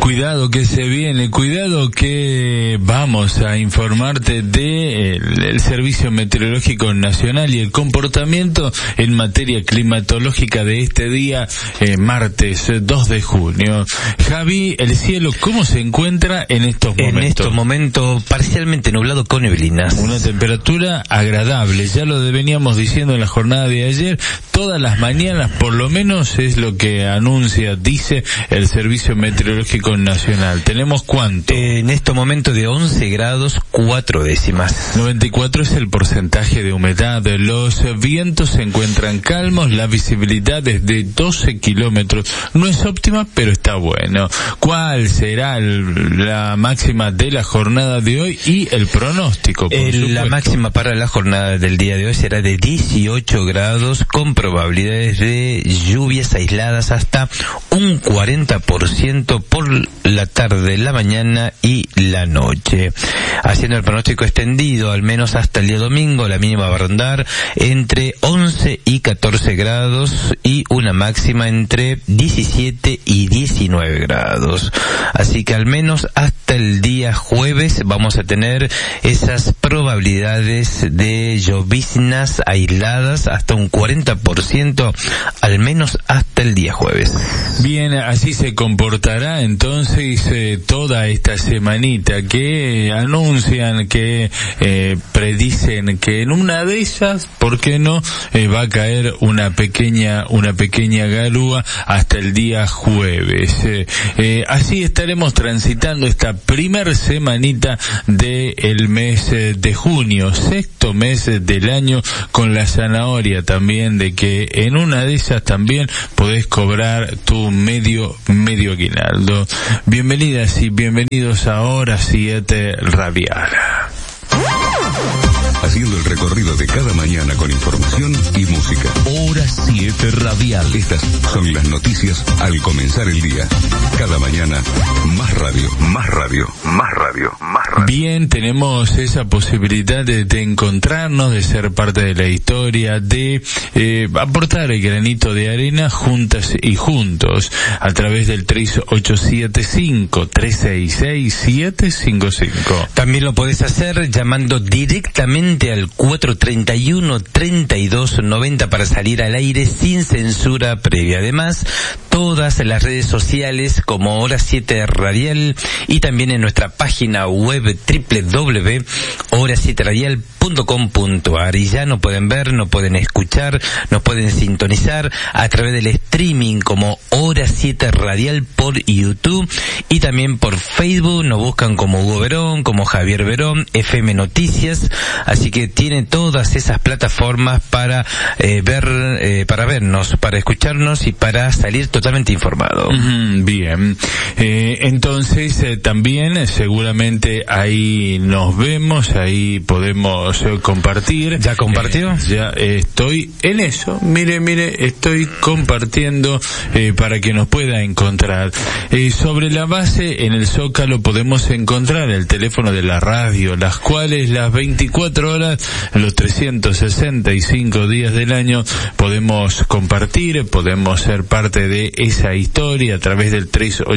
Cuidado que se viene, cuidado que vamos a informarte de el Servicio Meteorológico Nacional y el comportamiento en materia climatológica de este día, martes 2 de junio. Javi, el cielo, ¿cómo se encuentra en estos momentos? En estos momentos parcialmente nublado con neblinas. Una temperatura agradable, ya lo veníamos diciendo en la jornada de ayer, todas las mañanas por lo menos es lo que anuncia, dice el Servicio Meteorológico Nacional. ¿Tenemos cuánto? En estos momentos de 11 grados 4 décimas. 94 es el porcentaje de humedad. Los vientos se encuentran calmos, la visibilidad es de 12 kilómetros. No es óptima, pero está bueno. ¿Cuál será la máxima de la jornada de hoy y el pronóstico? La máxima para la jornada del día de hoy será de 18 grados con probabilidades de lluvias aisladas hasta un 40% por la tarde, la mañana y la noche. Haciendo el pronóstico extendido, al menos hasta el día domingo, la mínima va a rondar entre 11 y 14 grados y una máxima entre 17 y 19 grados. Así que al menos hasta el día jueves vamos a tener esas probabilidades de lloviznas aisladas hasta un 40%, al menos hasta el día jueves. Bien, así se comportará entonces toda esta semanita que anuncian, que predicen que en una de ellas, ¿por qué no? Va a caer una pequeña garúa hasta el día jueves. Así estaremos transitando esta primer semanita del mes de junio, sexto mes del año, con la zanahoria también de que en una de esas también podés cobrar tu medio aguinaldo. Bienvenidas y bienvenidos a Hora 7 Radial. Haciendo el recorrido de cada mañana con información y música. Hora 7 Radial. Estas son las noticias al comenzar el día. Cada mañana, más radio, más radio, más radio, más radio. Bien, tenemos esa posibilidad de encontrarnos, de ser parte de la historia, de aportar el granito de arena juntas y juntos a través del 3875-366-755. También lo podés hacer llamando directamente al 431-3290 para salir al aire sin censura previa. Además, todas las redes sociales como Hora 7 Radial y también en nuestra página web www.hora7radial.com.ar. Y ya nos pueden ver, nos pueden escuchar, nos pueden sintonizar a través del streaming como Hora 7 Radial por YouTube y también por Facebook. Nos buscan como Hugo Verón, como Javier Verón, FM Noticias. Así que tiene todas esas plataformas para para vernos, para escucharnos y para salir totalmente informado. Bien, entonces también seguramente ahí nos vemos, ahí podemos compartir. ¿Ya compartió? Ya estoy en eso. Mire, estoy compartiendo para que nos pueda encontrar. Sobre la base, en el Zócalo podemos encontrar el teléfono de la radio, las cuales las 24 horas, los 365 días del año podemos compartir, podemos ser parte de esa historia a través del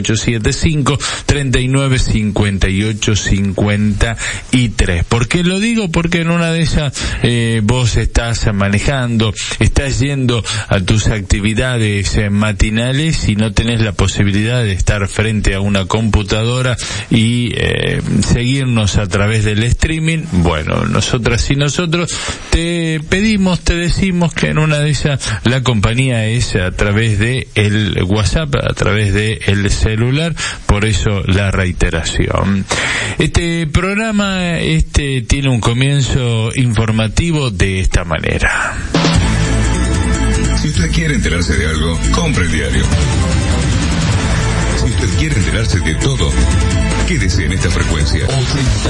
3875-395853. ¿Por qué lo digo? Porque en una de esas vos estás manejando, estás yendo a tus actividades matinales y no tenés la posibilidad de estar frente a una computadora y seguirnos a través del streaming. Bueno, nosotras y nosotros te pedimos, te decimos que en una de esas la compañía es a través de el WhatsApp, a través de el celular, por eso la reiteración. Este programa tiene un comienzo informativo de esta manera. Si usted quiere enterarse de algo, compre el diario. Si usted quiere enterarse de todo, quédese en esta frecuencia. 88.1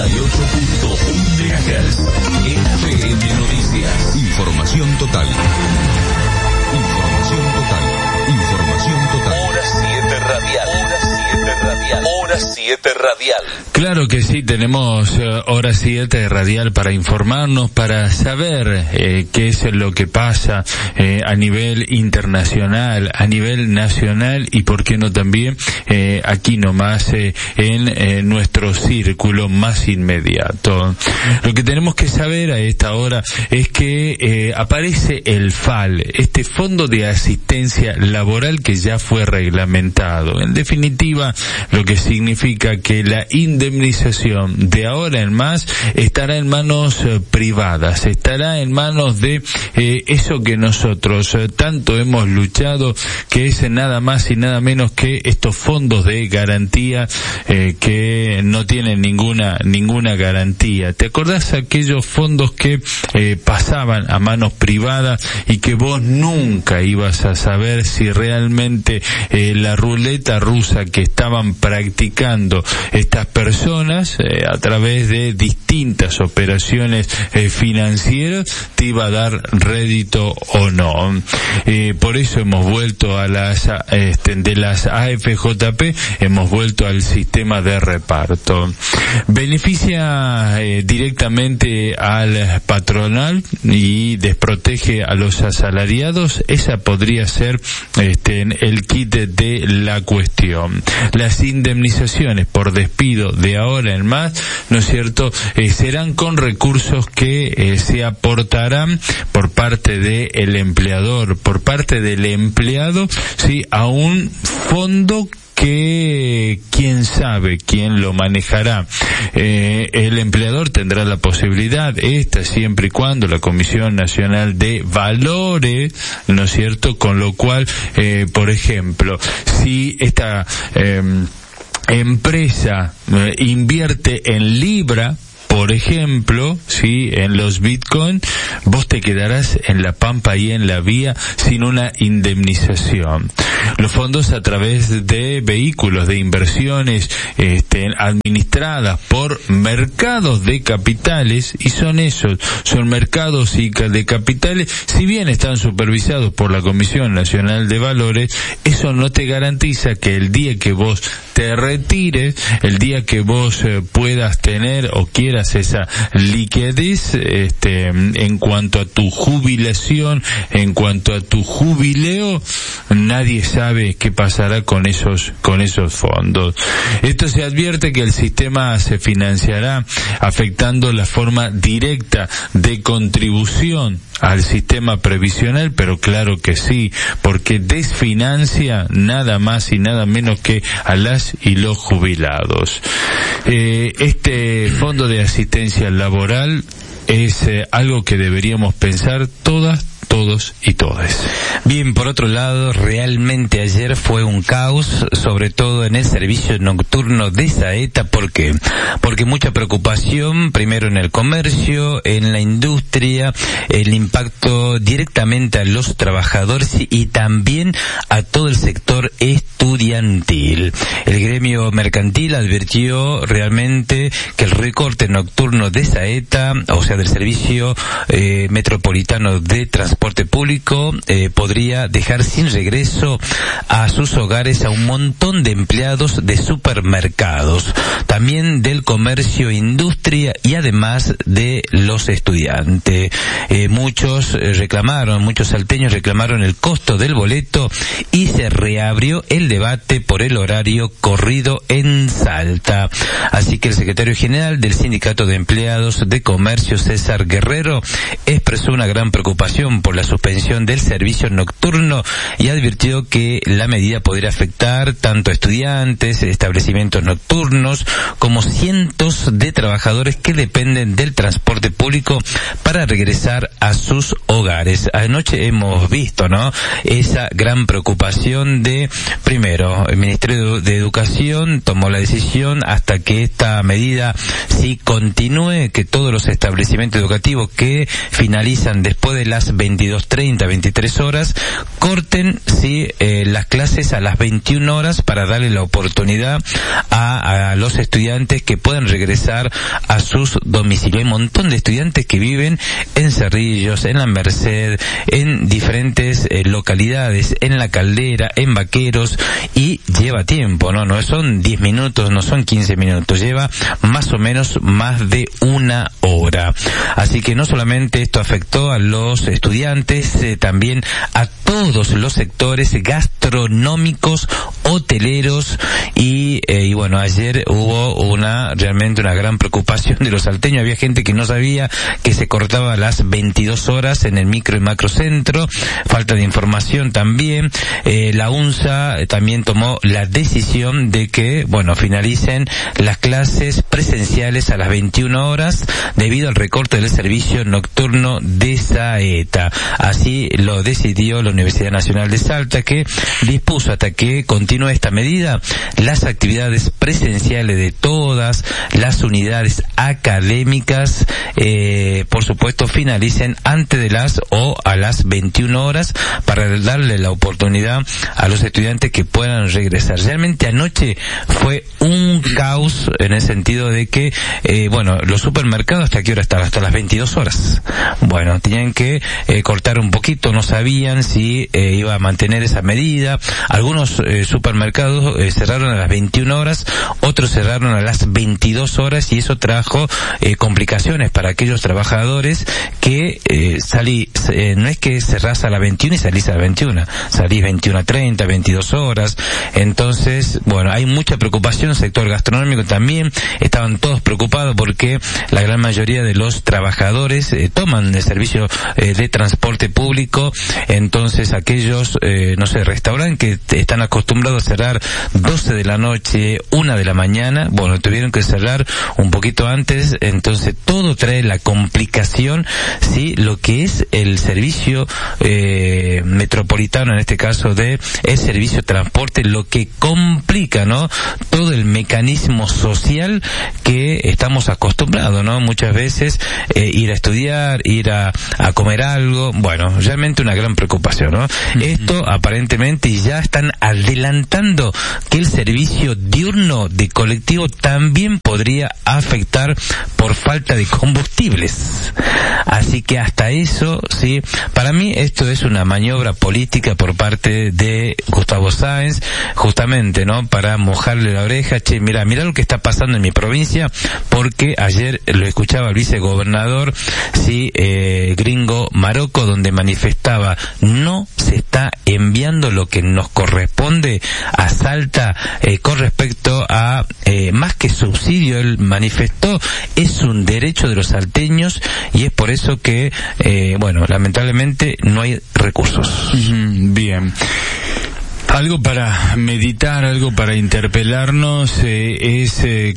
MHz. FM Noticias. Información total. Información total. Información total. Hora 7 Radial. Hora 7 Radial. Hora Hora 7 Radial. Claro que sí, tenemos Hora 7 Radial para informarnos, para saber qué es lo que pasa a nivel internacional, a nivel nacional y por qué no también aquí nomás en nuestro círculo más inmediato. Lo que tenemos que saber a esta hora es que aparece el FAL, este Fondo de Asistencia Laboral que ya fue reglamentado. En definitiva, lo que significa que la indemnización de ahora en más estará en manos privadas, estará en manos de eso que nosotros tanto hemos luchado, que es nada más y nada menos que estos fondos de garantía que no tienen ninguna garantía. ¿Te acordás aquellos fondos que pasaban a manos privadas y que vos nunca ibas a saber si realmente la ruleta rusa que estaban practicando estas personas a través de distintas operaciones financieras te iba a dar rédito o no? Por eso hemos vuelto a las de las AFJP, hemos vuelto al sistema de reparto. Beneficia directamente al patronal y desprotege a los asalariados. Esa podría ser el kit de la cuestión. Las indemnizaciones por despido de ahora en más, ¿no es cierto?, serán con recursos que se aportarán por parte del empleador, por parte del empleado, sí, a un fondo que quién sabe quién lo manejará. El empleador tendrá la posibilidad, siempre y cuando la Comisión Nacional de Valores, ¿no es cierto?, con lo cual, por ejemplo, si esta empresa invierte en libra, por ejemplo, sí, en los Bitcoin, vos te quedarás en la pampa y en la vía sin una indemnización. Los fondos a través de vehículos de inversiones administradas por mercados de capitales, y son mercados de capitales, si bien están supervisados por la Comisión Nacional de Valores, eso no te garantiza que el día que vos te retires, el día que vos puedas tener o quieras esa liquidez en cuanto a tu jubilación, en cuanto a tu jubileo, nadie sabe qué pasará con esos fondos. Esto se advierte que el sistema se financiará afectando la forma directa de contribución al sistema previsional, pero claro que sí, porque desfinancia nada más y nada menos que a las y los jubilados. Este fondo de asistencia laboral es algo que deberíamos pensar todos y todas. Bien, por otro lado, realmente ayer fue un caos, sobre todo en el servicio nocturno de Saeta. ¿Por qué? Porque mucha preocupación, primero en el comercio, en la industria, el impacto directamente a los trabajadores y también a todo el sector estudiantil. El gremio mercantil advirtió realmente que el recorte nocturno de Saeta, o sea, del servicio metropolitano de transporte público, podría dejar sin regreso a sus hogares a un montón de empleados de supermercados, también del comercio, industria y además de los estudiantes. Muchos salteños reclamaron el costo del boleto y se reabrió el debate por el horario corrido en Salta. Así que el secretario general del Sindicato de Empleados de Comercio, César Guerrero, expresó una gran preocupación por la suspensión del servicio nocturno y advirtió que la medida podría afectar tanto a estudiantes, establecimientos nocturnos, como cientos de trabajadores que dependen del transporte público para regresar a sus hogares. Anoche hemos visto, ¿no?, esa gran preocupación de, primero, el Ministerio de Educación tomó la decisión hasta que esta medida sí continúe, que todos los establecimientos educativos que finalizan después de las 22:30, 23 horas, corten las clases a las 21 horas para darle la oportunidad a los estudiantes que puedan regresar a sus domicilios. Hay un montón de estudiantes que viven en Cerrillos, en La Merced, en diferentes localidades, en La Caldera, en Vaqueros, y lleva tiempo, ¿no? No son 10 minutos, no son 15 minutos, lleva más o menos más de una hora. Así que no solamente esto afectó a los estudiantes, también a todos los sectores gastronómicos, hoteleros y bueno, ayer hubo realmente una gran preocupación de los salteños. Había gente que no sabía que se cortaba a las 22 horas en el micro y macrocentro, falta de información también. La UNSA también tomó la decisión de que, bueno, finalicen las clases presenciales a las 21 horas debido al recorte del servicio nocturno de Saeta. Así lo decidió la Universidad Nacional de Salta, que dispuso hasta que continúe esta medida las actividades presenciales de todas las unidades académicas, por supuesto, finalicen antes de a las 21 horas para darle la oportunidad a los estudiantes que puedan regresar. Realmente anoche fue un caos en el sentido de que, bueno, los supermercados ¿hasta qué hora estaban? Hasta las 22 horas. Bueno, tenían que cortar un poquito, no sabían si iba a mantener esa medida. Algunos supermercados cerraron a las 21 horas, otros cerraron a las 22 horas y eso trajo complicaciones para aquellos trabajadores que no es que cerrás a las 21 y salís a las 21, salís 21:30, 22 horas. Entonces, bueno, hay mucha preocupación. El sector gastronómico también estaban todos preocupados porque la gran mayoría de los trabajadores toman el servicio de transporte público. Entonces aquellos, no sé, restaurantes que están acostumbrados a cerrar 12 de la noche, 1 de la mañana, bueno, tuvieron que cerrar un poquito antes. Entonces todo trae la complicación, sí, lo que es el servicio metropolitano, en este caso de el servicio de transporte, lo que complica, ¿no? Todo el mecanismo social que estamos acostumbrados, ¿no? Muchas veces ir a estudiar, ir a comer algo, bueno, realmente una gran preocupación, ¿no? Esto aparentemente ya están adelantando que el servicio diurno de colectivo también podría afectar por falta de combustibles. Así que hasta eso, sí, para mí esto es una maniobra política por parte de Gustavo Sáenz, justamente, ¿no? Para mojarle la oreja, che, mira lo que está pasando en mi provincia, porque ayer lo escuchaba el vicegobernador, sí, Gringo Marocco, donde manifestaba, no se está enviando lo que nos corresponde a Salta con respecto a, más que subsidio, él manifestó, es un derecho de los salteños y es por eso que, bueno, lamentablemente no hay recursos. Bien. Algo para meditar, algo para interpelarnos, es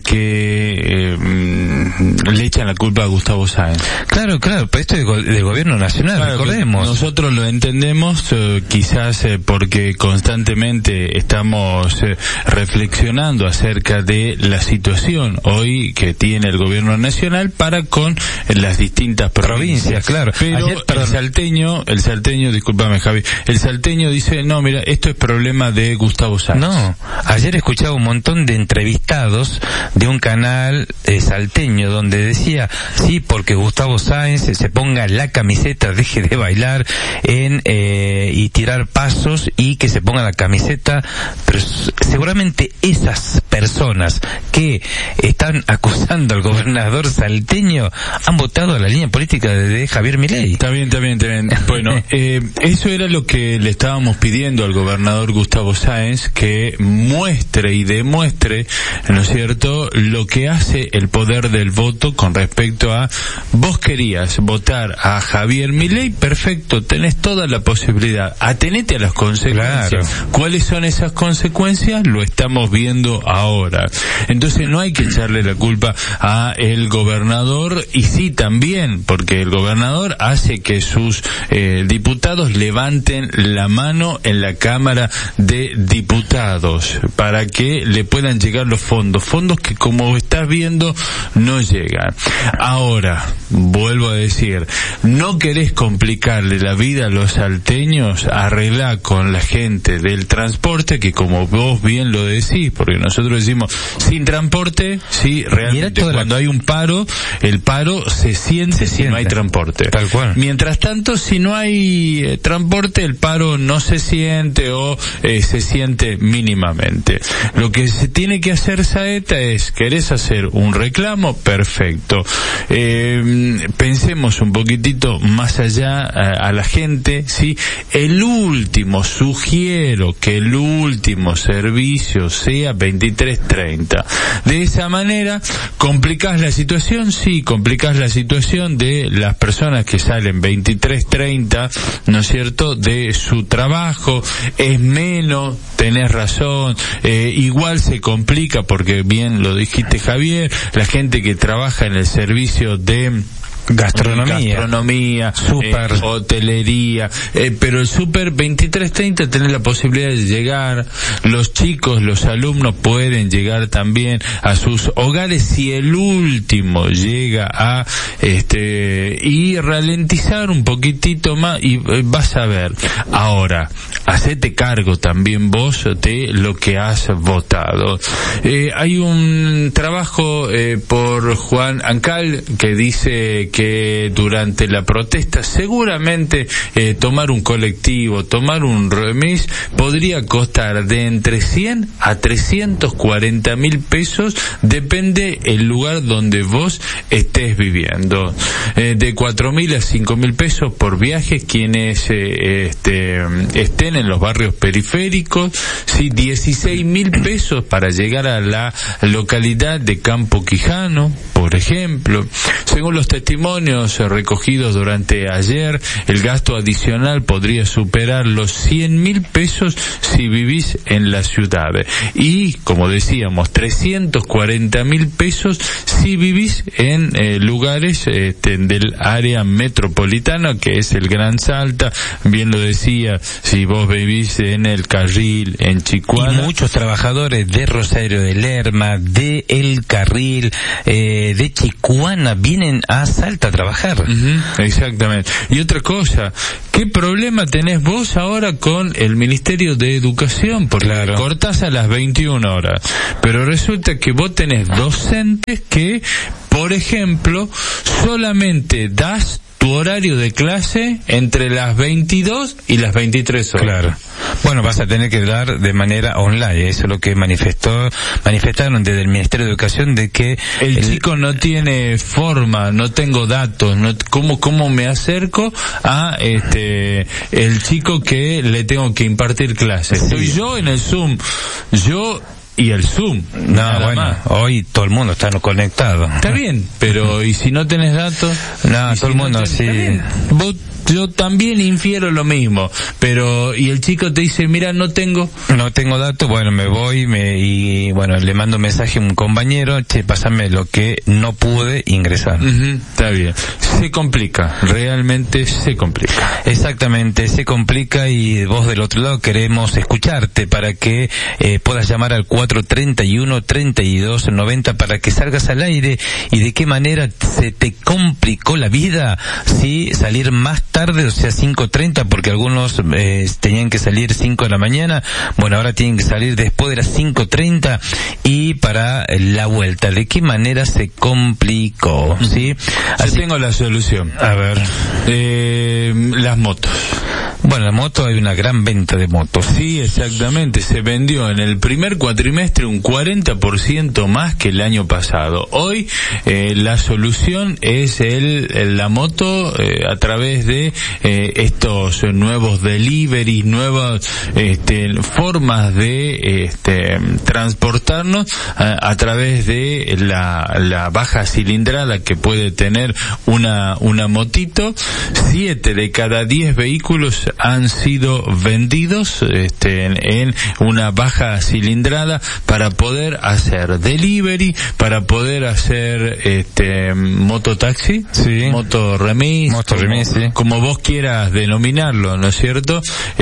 que le echan la culpa a Gustavo Sáenz. Claro, pero esto es del gobierno nacional, claro, recordemos. Nosotros lo entendemos, quizás porque constantemente estamos reflexionando acerca de la situación hoy que tiene el gobierno nacional para con las distintas provincias. Claro. Pero el salteño, discúlpame Javi, el salteño dice, no, mira, esto es problema de Gustavo Sáenz. No, ayer escuchaba un montón de entrevistados de un canal salteño donde decía, sí, porque Gustavo Sáenz se ponga la camiseta, deje de bailar y tirar pasos y que se ponga la camiseta, pero seguramente esas personas que están acusando al gobernador salteño han votado a la línea política de Javier Milei. Está bien. Bueno, eso era lo que le estábamos pidiendo al gobernador Gustavo Sáenz, que muestre y demuestre, ¿no es cierto?, lo que hace el poder del voto con respecto a, vos querías votar a Javier Milei, perfecto, tenés toda la posibilidad, atenete a las consecuencias. Claro. ¿Cuáles son esas consecuencias? Lo estamos viendo ahora. Entonces no hay que echarle la culpa a el gobernador, y sí también, porque el gobernador hace que sus diputados levanten la mano en la Cámara de Diputados para que le puedan llegar los fondos que, como está estás viendo no llegan. Ahora, vuelvo a decir, no querés complicarle la vida a los salteños, arreglá con la gente del transporte, que como vos bien lo decís, porque nosotros decimos, sin transporte, sí, realmente cuando hay un paro, el paro se siente si no hay transporte. Tal cual. Mientras tanto, si no hay transporte, el paro no se siente o se siente mínimamente. Lo que se tiene que hacer, Saeta, es, ¿querés hacer un reclamo? Perfecto. Pensemos un poquitito más allá a la gente, ¿sí? Sugiero que el último servicio sea 23:30. De esa manera, ¿complicás la situación? Sí, complicás la situación de las personas que salen 23:30, ¿no es cierto?, de su trabajo. Es menos, tenés razón, igual se complica porque, bien lo dijiste, Javier, la gente que trabaja en el servicio de gastronomía, super, hotelería, pero el super 23:30 tenés la posibilidad de llegar, los chicos, los alumnos pueden llegar también a sus hogares si el último llega a y ralentizar un poquitito más, y vas a ver. Ahora, hacete cargo también vos de lo que has votado. Hay un trabajo por Juan Ancal que dice que durante la protesta seguramente tomar un colectivo, tomar un remis podría costar de entre 100 a 340.000 pesos, depende el lugar donde vos estés viviendo. De 4.000 a 5.000 pesos por viaje quienes estén en los barrios periféricos, sí, 16.000 pesos para llegar a la localidad de Campo Quijano, por ejemplo. Según los testimonios recogidos durante ayer, el gasto adicional podría superar los 100.000 pesos si vivís en la ciudad. Y, como decíamos, 340.000 pesos si vivís en lugares del área metropolitana, que es el Gran Salta. Bien lo decía, si vos vivís en el Carril, en Chicuana. Y muchos trabajadores de Rosario de Lerma, de El Carril, de Chicuana, vienen a Salta a trabajar. Exactamente. Y otra cosa, ¿qué problema tenés vos ahora con el Ministerio de Educación? Porque cortás a las 21 horas, pero resulta que vos tenés docentes que, por ejemplo, solamente das tu horario de clase entre las 22 y las 23 horas. Claro. Bueno, vas a tener que dar de manera online. Eso es lo que manifestaron desde el Ministerio de Educación, de que el chico no tiene forma, no tengo datos, ¿cómo me acerco a el chico que le tengo que impartir clases? Sí. Estoy yo en el Zoom, y el Zoom. No, bueno, más. Hoy todo el mundo está conectado. Está bien, pero ¿y si no tenés datos? No, todo el mundo sí. Yo también infiero lo mismo, pero y el chico te dice, mira, no tengo datos, bueno, me voy y bueno, le mando un mensaje a un compañero, che, pásame lo que no pude ingresar. Está bien. Se complica, realmente se complica. Exactamente, se complica, y vos del otro lado queremos escucharte para que puedas llamar al 431-3290 para que salgas al aire. Y de qué manera se te complicó la vida, ¿sí? Salir más tarde, o sea 5:30, porque algunos tenían que salir 5 de la mañana, bueno, ahora tienen que salir después de las 5:30 y para la vuelta. ¿De qué manera se complicó? ¿Sí? Así tengo la solución. A ver. Las motos. Bueno, la moto, hay una gran venta de motos. Sí, exactamente. Se vendió en el primer cuatrimestre un 40% más que el año pasado. Hoy la solución es la moto a través de estos nuevos deliveries, nuevas formas de transportarnos a través de la baja cilindrada que puede tener una motito. 7 de cada 10 vehículos han sido vendidos en una baja cilindrada para poder hacer delivery, para poder hacer mototaxi, sí, motorremis, sí, como vos quieras denominarlo, ¿no es cierto?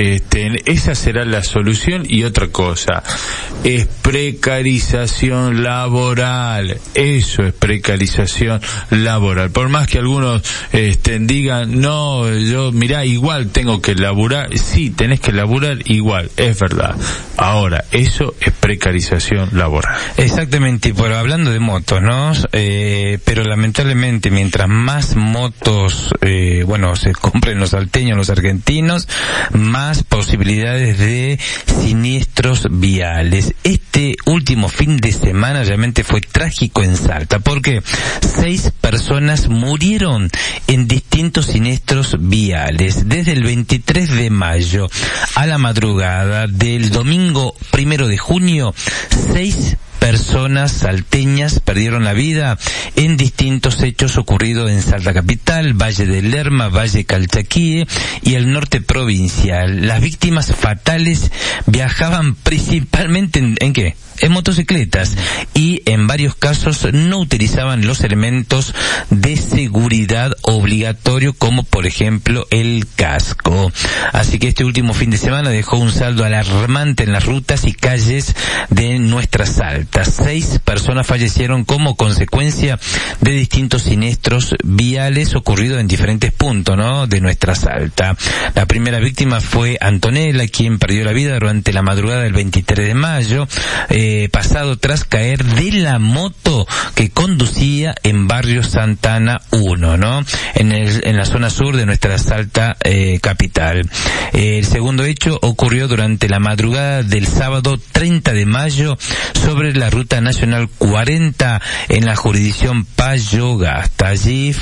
Esa será la solución. Y otra cosa, es precarización laboral, eso es precarización laboral. Por más que algunos digan, no, yo mirá, igual tengo que laburar, sí, tenés que laburar igual, es verdad. Ahora, eso es precarización laboral. Exactamente, pero hablando de motos, ¿no? Pero lamentablemente mientras más motos se compren los salteños, los argentinos, más posibilidades de siniestros viales. Este último fin de semana realmente fue trágico en Salta, porque 6 personas murieron en distintos siniestros viales. Desde el 23 de mayo a la madrugada del domingo 1 de junio, 6 personas salteñas perdieron la vida en distintos hechos ocurridos en Salta Capital, Valle del Lerma, Valle Calchaquí y el norte provincial. Las víctimas fatales viajaban principalmente ¿en qué? En motocicletas, y en varios casos no utilizaban los elementos de seguridad obligatorio, como por ejemplo el casco. Así que este último fin de semana dejó un saldo alarmante en las rutas y calles de nuestra Salta. 6 personas fallecieron como consecuencia de distintos siniestros viales ocurridos en diferentes puntos, ¿no?, de nuestra Salta. La primera víctima fue Antonella, quien perdió la vida durante la madrugada del 23 de mayo, pasado tras caer de la moto que conducía en barrio Santana 1, ¿no?, en la zona sur de nuestra Salta capital. El segundo hecho ocurrió durante la madrugada del sábado 30 de mayo sobre la ruta nacional 40 en la jurisdicción Payogasta. Allí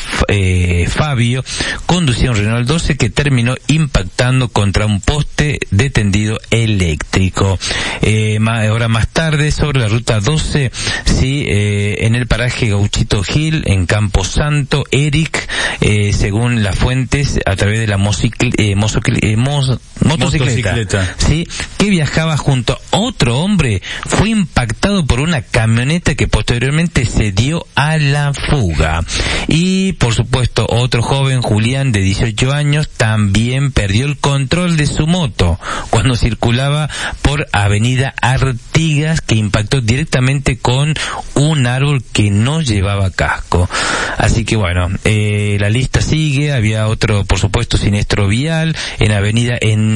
Fabio conducía un Renault 12 que terminó impactando contra un poste de tendido eléctrico. Hora más tarde, sobre la ruta 12, en el paraje Gauchito Gil, en Campo Santo, Eric, según las fuentes, a través de la motocicleta, ¿sí?, que viajaba junto a otro hombre, fue impactado por una camioneta que posteriormente se dio a la fuga. Y por supuesto otro joven, Julián, de 18 años, también perdió el control de su moto cuando circulaba por Avenida Artigas, que impactó directamente con un árbol que no llevaba casco. Así que bueno, la lista sigue. Había otro, por supuesto, siniestro vial en Avenida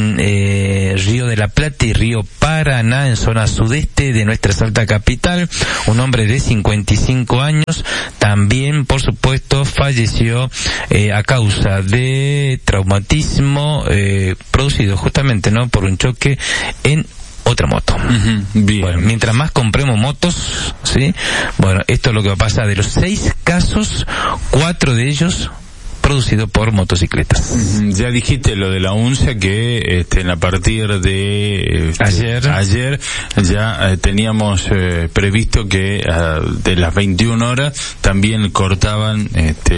Río de la Plata y Río Paraná, en zona sudeste de nuestra Salta capital. Un hombre de 55 años también, por supuesto, falleció a causa de traumatismo producido justamente, ¿no?, por un choque en otra moto. Bien. Bueno, mientras más compremos motos, ¿sí?, bueno, esto es lo que va a pasar. De los 6 casos, 4 de ellos producido por motocicletas. Ya dijiste lo de la UNSA, que a partir de ayer ya teníamos previsto que de las 21 horas también cortaban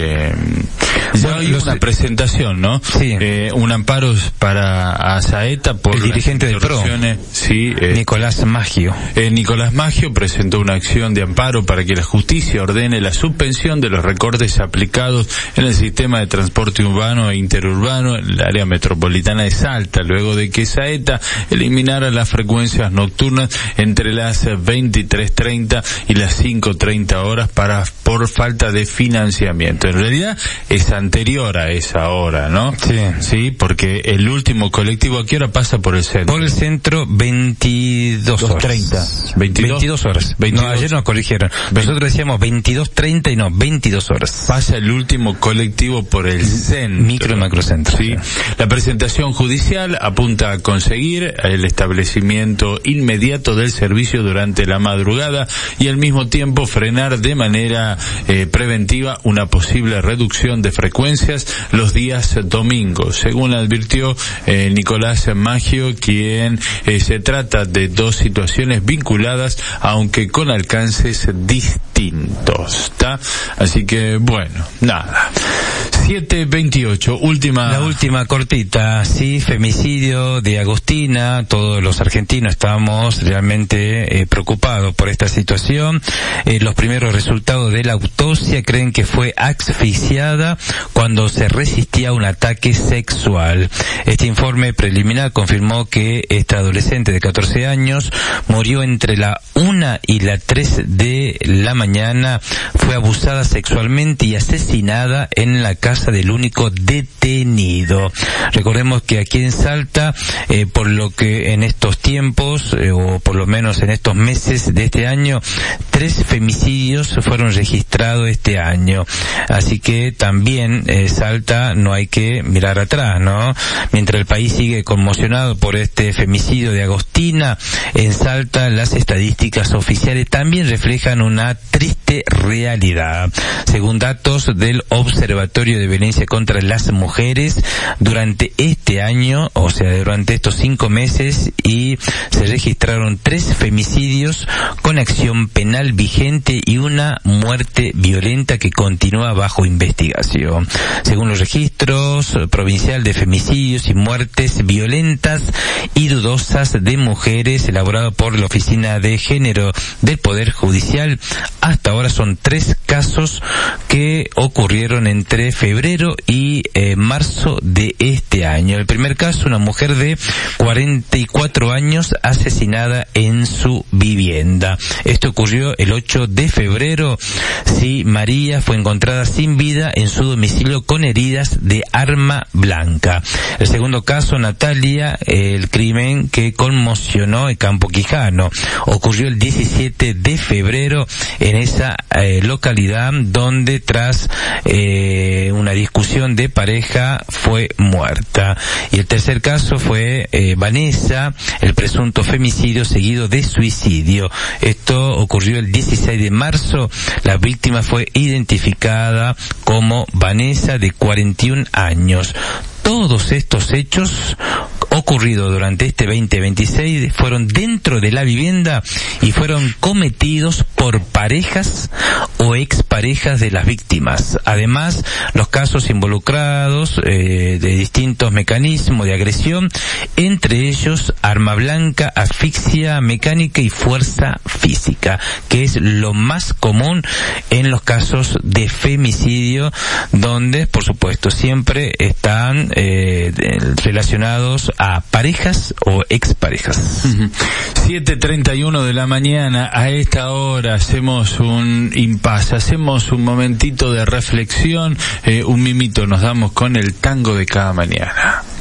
ya hay una presentación, ¿no? Sí. Un amparo para Asaeta por el dirigente del PRO, sí, Nicolás Maggio. Nicolás Maggio presentó una acción de amparo para que la justicia ordene la suspensión de los recortes aplicados en el sistema de transporte urbano e interurbano en el área metropolitana de Salta, luego de que Saeta eliminara las frecuencias nocturnas entre las 23:30 y las 5:30 horas por falta de financiamiento. En realidad es anterior a esa hora, ¿no? Sí, porque el último colectivo, ¿a qué hora pasa por el centro? Por el centro 22 horas. 30. 22 horas. 22. No, ayer nos corrigieron. Nosotros decíamos 22:30 y no, 22 horas. Pasa el último colectivo por el centro. Micro y macrocentro. Sí. La presentación judicial apunta a conseguir el establecimiento inmediato del servicio durante la madrugada y al mismo tiempo frenar de manera preventiva una posible reducción de frecuencias los días domingos, según advirtió Nicolás Maggio, quien se trata de dos situaciones vinculadas, aunque con alcances distintos, ¿está? Así que bueno, nada. 7:28, La última cortita, sí, femicidio de Agostina. Todos los argentinos estamos realmente preocupados por esta situación. Los primeros resultados de la autopsia creen que fue asfixiada cuando se resistía a un ataque sexual. Este informe preliminar confirmó que esta adolescente de 14 años murió entre la 1 y la 3 de la mañana. Fue abusada sexualmente y asesinada en la casa del único detenido. Recordemos que aquí en Salta, por lo que en estos tiempos, o por lo menos en estos meses de este año, 3 femicidios fueron registrados este año. Así que también Salta no hay que mirar atrás, ¿no? Mientras el país sigue conmocionado por este femicidio de Agostina, en Salta las estadísticas oficiales también reflejan una triste realidad. Según datos del Observatorio de Violencia contra las Mujeres, durante este año, o sea, durante estos 5 meses, y se registraron 3 femicidios con acción penal vigente y una muerte violenta que continúa bajo investigación. Según los registros provincial de femicidios y muertes violentas y dudosas de mujeres elaborado por la Oficina de Género del Poder Judicial, hasta ahora son 3 casos que ocurrieron entre febrero y marzo de este año. El primer caso, una mujer de 44 años asesinada en su vivienda. Esto ocurrió el 8 de febrero. Sí, María fue encontrada sin vida en su domicilio con heridas de arma blanca. El segundo caso, Natalia, el crimen que conmocionó el Campo Quijano. Ocurrió el 17 de febrero en esa localidad donde tras una discusión de pareja fue muerta. Y el tercer caso fue Vanessa, el presunto femicidio seguido de suicidio. Esto ocurrió el 16 de marzo. La víctima fue identificada como Vanessa, de 41 años. Todos estos hechos ocurridos durante este 2026 fueron dentro de la vivienda y fueron cometidos por parejas o exparejas de las víctimas. Además, los casos involucrados de distintos mecanismos de agresión, entre ellos arma blanca, asfixia mecánica y fuerza física, que es lo más común en los casos de femicidio, donde, por supuesto, siempre están relacionados a parejas o exparejas. 7:31 de la mañana, a esta hora hacemos un impasse, hacemos un momentito de reflexión, un mimito, nos damos con el tango de cada mañana.